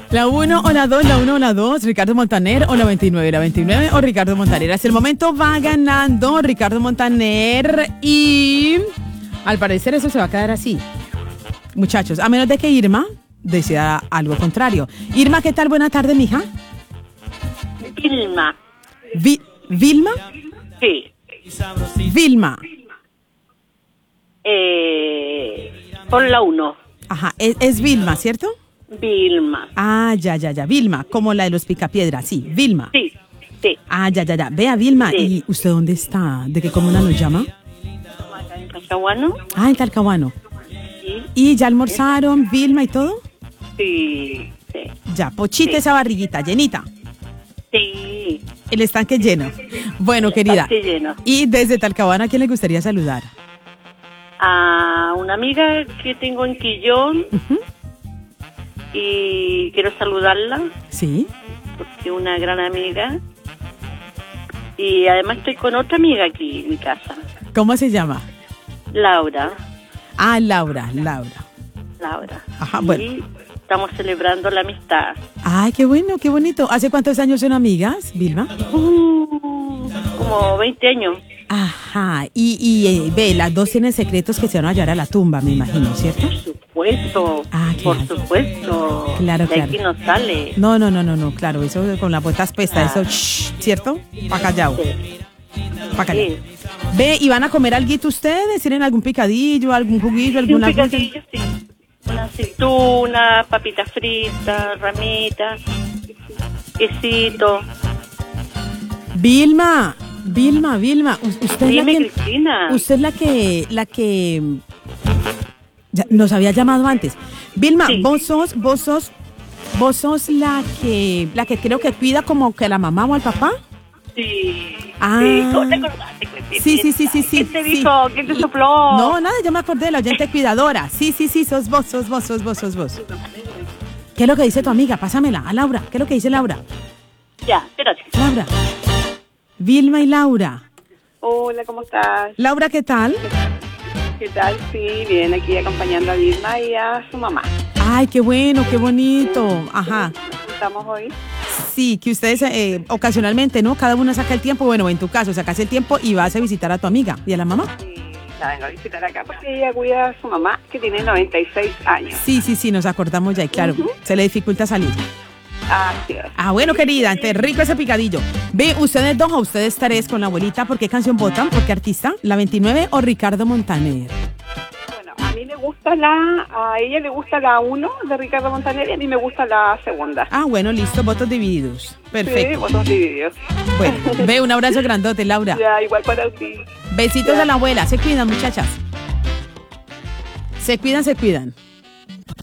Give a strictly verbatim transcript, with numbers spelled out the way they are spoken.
La uno o la dos, la uno o la dos, Ricardo Montaner o la veintinueve, la veintinueve o Ricardo Montaner. Hasta el momento va ganando Ricardo Montaner y al parecer eso se va a quedar así. Muchachos, a menos de que Irma decida algo contrario. Irma, ¿qué tal? Buena tarde, mija. Vilma. Vi- ¿Vilma? Sí. Vilma. Eh, por la uno. Ajá, es, es Vilma, ¿cierto? Vilma. Ah, ya, ya, ya. Vilma, como la de los Picapiedras, sí, Vilma. Sí, sí. Ah, ya, ya, ya. Vea, Vilma, Sí. ¿y usted dónde está? ¿De qué comuna nos llama? Acá en Talcahuano. Ah, en Talcahuano. Sí. ¿Y ya almorzaron, Vilma y todo? Sí. Sí. Ya, pochita Sí. esa barriguita, llenita. Sí. El estanque lleno. Bueno, El querida. estanque lleno. Y desde Talcahuano, ¿a quién le gustaría saludar? A una amiga que tengo en Quillón Ujú. y quiero saludarla Sí. porque es una gran amiga. Y además estoy con otra amiga aquí en mi casa, ¿Cómo se llama? Laura. Ah, Laura, Laura. Laura. Ajá, y bueno. estamos celebrando la amistad. Ay, qué bueno, qué bonito. ¿Hace cuántos años son amigas, Vilma? Uh, como veinte años. Ajá. Y, y eh, ve, las dos tienen secretos que se van a llevar a la tumba, me imagino, ¿cierto? Por supuesto, Ah, por claro. supuesto. Claro, de aquí claro. no sale. No, no, no, no, no, claro, eso con las botas puestas, Ah. eso, shh, ¿cierto? Pa' callao, Sí. pa' callao. Sí. Ve, ¿y van a comer alguito ustedes? ¿Tienen algún picadillo, algún juguillo, Sí, un alguna cosa? picadillo, sí. Una aceituna, papitas fritas, ramitas, quesito. Vilma, Vilma, Vilma, u- usted es la Dime, que, Cristina. usted es la que, la que ya nos había llamado antes. Vilma, Sí. vos sos, vos sos, vos sos la que, la que creo que cuida como que a la mamá o al papá. Sí. Ah. Sí. ¿Cómo te acordaste, Cristina? Sí, sí, sí, sí, sí. ¿Quién te sí. dijo? ¿Quién te sopló? No, nada, yo me acordé, la oyente cuidadora. Sí, sí, sí, sos vos, sos vos, sos vos, sos vos. ¿Qué es lo que dice tu amiga? Pásamela, a Laura. ¿Qué es lo que dice Laura? Ya, espérate. Laura. Vilma y Laura. Hola, ¿cómo estás? Laura, ¿qué tal? ¿Qué tal? Sí, bien, aquí acompañando a Vilma y a su mamá. Ay, qué bueno, qué bonito. Ajá. Estamos hoy. Sí, que ustedes eh, ocasionalmente, ¿no? Cada una saca el tiempo. Bueno, en tu caso, sacas el tiempo y vas a visitar a tu amiga y a la mamá. Y la vengo a visitar acá porque ella cuida a su mamá, que tiene noventa y seis años. Sí, sí, sí, nos acordamos ya y claro, se le dificulta salir. Así es. Ah, bueno, querida, entonces rico ese picadillo. Ve, ustedes dos o ustedes tres con la abuelita, ¿por qué canción votan? ¿Por qué artista? ¿La veintinueve o Ricardo Montaner? Bueno, a mí le gusta la, a ella le gusta la uno de Ricardo Montaner y a mí me gusta la segunda. Ah, bueno, listo, votos divididos. Sí, Perfecto. votos divididos. Bueno, ve, un abrazo grandote, Laura. Ya, igual para ti. Besitos Ya. a la abuela, se cuidan, muchachas. Se cuidan, se cuidan.